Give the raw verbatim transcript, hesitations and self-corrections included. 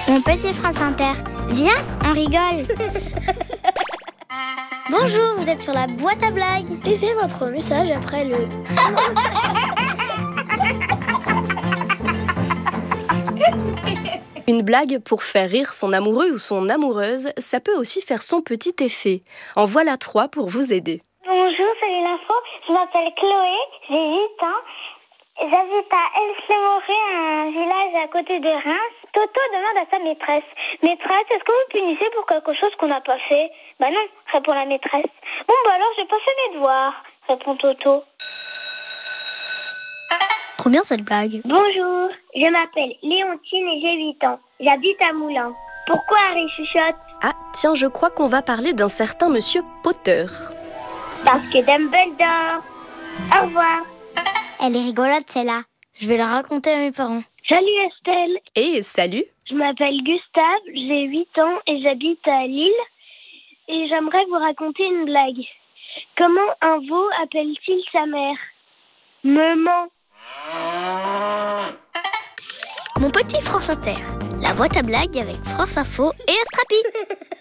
Mon petit France Inter, viens, on rigole. Bonjour, vous êtes sur la boîte à blagues. Laissez votre message après le... Une blague pour faire rire son amoureux ou son amoureuse, ça peut aussi faire son petit effet. En voilà trois pour vous aider. Bonjour, salut l'info, je m'appelle Chloé, j'ai huit ans. J'habite à Elslemoré, un village à côté de Reims. Toto demande à sa maîtresse: Maîtresse, est-ce que vous punissez pour quelque chose qu'on n'a pas fait? Bah non, répond la maîtresse. Bon bah alors j'ai pas fait mes devoirs, répond Toto. Trop bien cette blague. Bonjour, je m'appelle Léontine et j'ai huit ans. J'habite à Moulins. Pourquoi Harry chuchote? Ah, tiens, je crois qu'on va parler d'un certain monsieur Potter. Parce que Dumbledore. Au revoir. Elle est rigolote celle-là. Je vais la raconter à mes parents. Salut Estelle. Et salut! Je m'appelle Gustave, j'ai huit ans et j'habite à Lille. Et j'aimerais vous raconter une blague. Comment un veau appelle-t-il sa mère? Maman. Mon petit France Inter, la boîte à blagues avec France Info et Astrapi.